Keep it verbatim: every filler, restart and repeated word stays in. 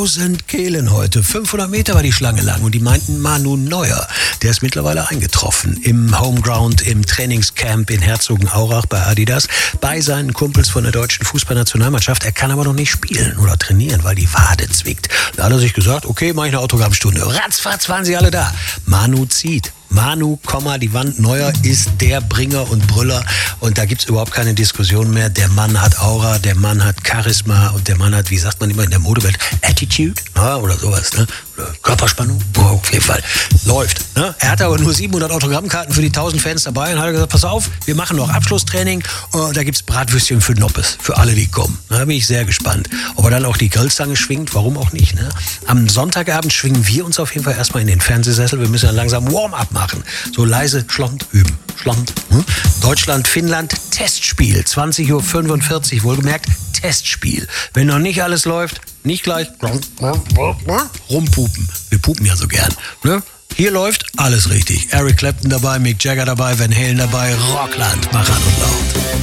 Tausend Kehlen heute. fünfhundert Meter war die Schlange lang und die meinten Manu Neuer. Der ist mittlerweile eingetroffen im Homeground, im Trainingscamp in Herzogenaurach bei Adidas, bei seinen Kumpels von der deutschen Fußballnationalmannschaft. Er kann aber noch nicht spielen oder trainieren, weil die Wade zwickt. Da hat er sich gesagt, okay, mache ich eine Autogrammstunde. Ratzfatz waren sie alle da. Manu zieht. Manu, die Wand Neuer ist der Bringer und Brüller und da gibt's überhaupt keine Diskussion mehr. Der Mann hat Aura, der Mann hat Charisma und der Mann hat, wie sagt man immer in der Modewelt, Attitude, ja, oder sowas, ne? Oder Körperspannung, oh, auf jeden Fall. Läuft, ne? Er hatte aber nur siebenhundert Autogrammkarten für die tausend Fans dabei und hat gesagt, pass auf, wir machen noch Abschlusstraining und da gibt's Bratwürstchen für Noppes, für alle, die kommen. Da bin ich sehr gespannt. Ob er dann auch die Grillzange schwingt, warum auch nicht, ne? Am Sonntagabend schwingen wir uns auf jeden Fall erstmal in den Fernsehsessel. Wir müssen dann langsam Warm-up machen. Machen. So leise Schlond üben. Schlond. Hm? Deutschland, Finnland, Testspiel. zwanzig Uhr fünfundvierzig, wohlgemerkt, Testspiel. Wenn noch nicht alles läuft, nicht gleich rumpupen. Wir pupen ja so gern. Ne? Hier läuft alles richtig. Eric Clapton dabei, Mick Jagger dabei, Van Halen dabei, Rockland, mach an und laut.